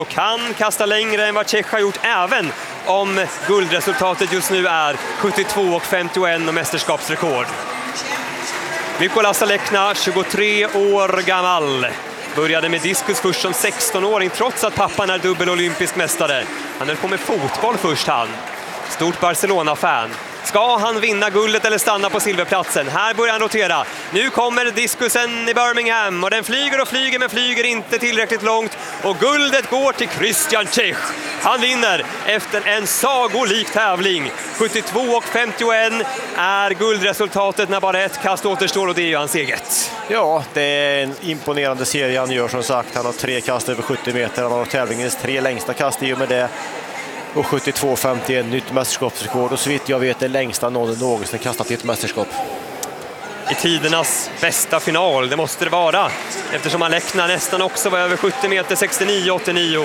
Och kan kasta längre än vad Čech har gjort, även om guldresultatet just nu är 72,51 och mästerskapsrekord. Mykola Salekna, 23 år gammal. Började med diskus först som 16-åring trots att pappan är dubbel olympisk mästare. Han höll på med fotboll först han. Stort Barcelona-fan. Ska han vinna guldet eller stanna på silverplatsen? Här börjar han rotera. Nu kommer diskusen i Birmingham och den flyger och flyger men flyger inte tillräckligt långt. Och guldet går till Christian Čech. Han vinner efter en sagolik tävling. 72,51 är guldresultatet när bara ett kast återstår och det är ju hans eget. Ja, det är en imponerande serie han gör som sagt. Han har 3 kast över 70 meter. Han har tävlingens 3 längsta kast i och med det. Och 72,51 nytt mästerskapsrekord och så vitt jag vet det längsta någon någonsin kastat i ett mästerskap. I tidernas bästa final, det måste det vara. Eftersom Alekna nästan också var över 70 meter, 69,89.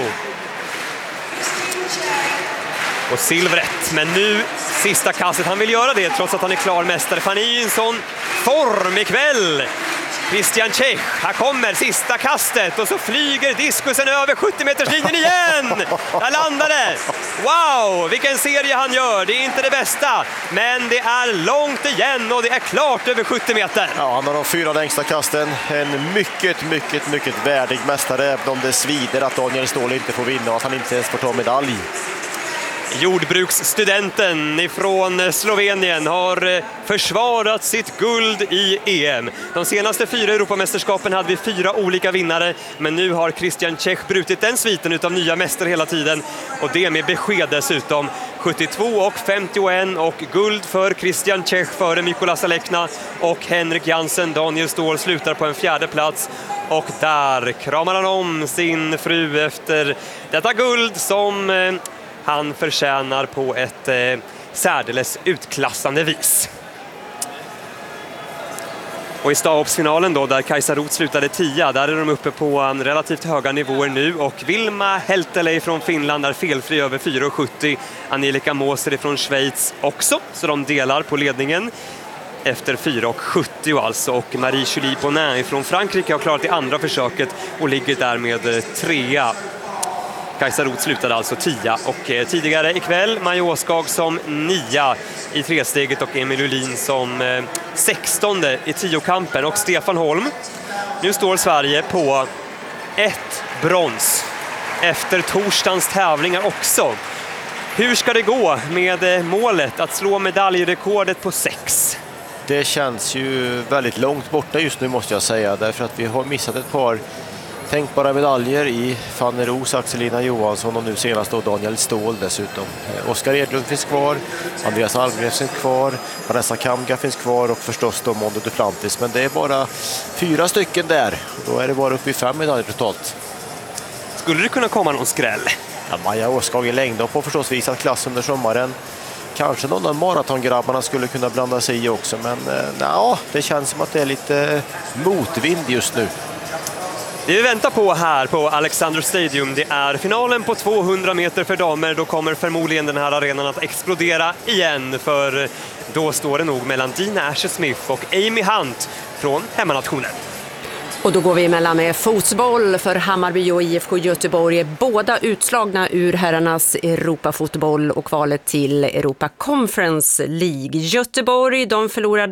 Och silvret, men nu sista kastet. Han vill göra det trots att han är klar mästare. Han är i en sån form ikväll. Christian Čech, här kommer sista kastet och så flyger diskusen över 70-meterslinjen igen. Där landar det. Wow, vilken serie han gör. Det är inte det bästa, men det är långt igen och det är klart över 70 meter. Ja, han har de 4 längsta kasten. En mycket värdig mästare, även om det svider att Daniel Ståhl inte får vinna och att han inte ens får ta medalj. Jordbruksstudenten ifrån Slovenien har försvarat sitt guld i EM. De senaste 4 Europamästerskapen hade vi 4 olika vinnare, men nu har Christian Čech brutit den sviten utav nya mästare hela tiden och det med besked dessutom. 72,51 och guld för Christian Čech före Mykola Salekna och Henrik Jansen. Daniel Ståhl slutar på en 4:e plats. Och där kramar han om sin fru efter detta guld som han förtjänar på ett särdeles utklassande vis. Och i stavhoppsfinalen då, där Kajsa Roth slutade 10, där är de uppe på relativt höga nivåer nu. Och Vilma Heltelä från Finland är felfri över 4,70. Angelika Moser från Schweiz också, så de delar på ledningen efter 4,70 alltså. Och Marie-Julie Bonin från Frankrike har klarat det andra försöket och ligger där med 3. Kajsa Roth slutade alltså 10 och tidigare ikväll Maja Åskag som 9 i 3-steget och Emil Ullin som 16:e i 10-kampen. Och Stefan Holm, nu står Sverige på 1 brons efter torsdagens tävlingar också. Hur ska det gå med målet att slå medaljrekordet på 6? Det känns ju väldigt långt borta just nu måste jag säga, därför att vi har missat ett par tänkbara medaljer i Fanny Roos, Axelina Johansson och nu senast då Daniel Ståhl dessutom. Oskar Edlund finns kvar, Andreas Almgren finns kvar, Vanessa Kamga finns kvar och förstås då Mondo Duplantis. Men det är bara 4 stycken där. Då är det bara uppe i 5 medaljer totalt. Skulle det kunna komma någon skräll? Ja, Maja Åskag i längdhopp har förstås visat klass under sommaren. Kanske någon av maratongrabbarna skulle kunna blanda sig i också. Men det känns som att det är lite motvind just nu. Det vi väntar på här på Alexander Stadium, det är finalen på 200 meter för damer. Då kommer förmodligen den här arenan att explodera igen, för då står det nog mellan Dina Asher-Smith och Amy Hunt från hemmanationen. Och då går vi emellan med fotboll för Hammarby och IFK Göteborg. Båda utslagna ur herrarnas Europafotboll och kvalet till Europa Conference League. Göteborg, de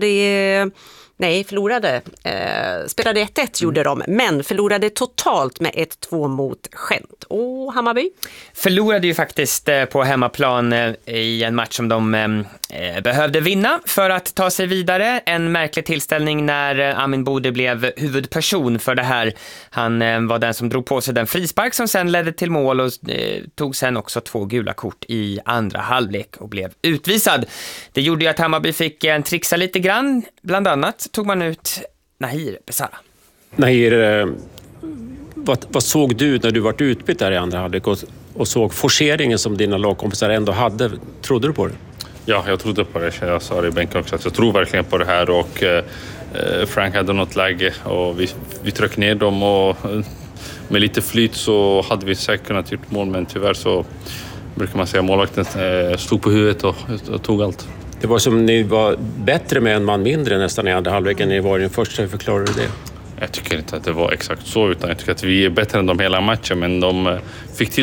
spelade 1-1 gjorde de, men förlorade totalt med 1-2 mot Gent. Och Hammarby? Förlorade ju faktiskt på hemmaplan i en match som de behövde vinna för att ta sig vidare. En märklig tillställning när Amin Bode blev huvudperson för det här. Han var den som drog på sig den frispark som sen ledde till mål och tog sen också 2 gula kort i andra halvlek och blev utvisad. Det gjorde ju att Hammarby fick trixa lite grann. Bland annat tog man ut Nahir Besara. Nahir, vad såg du när du var utbytt där i andra halvlek och såg forceringen som dina lagkompisar ändå hade? Trodde du på det? Ja, jag trodde på det. Jag sa det i bänken också att jag tror verkligen på det här, och Frank hade något läge och vi tryckte ner dem och med lite flyt så hade vi säkert kunnat gjort mål, men tyvärr så brukar man säga målvakten stod på huvudet och tog allt. Det var som ni var bättre med en man mindre nästan i andra halvleken. Ni var i den första, förklarade det? Jag tycker inte att det var exakt så, utan jag tycker att vi är bättre än dem hela matchen, men de fick till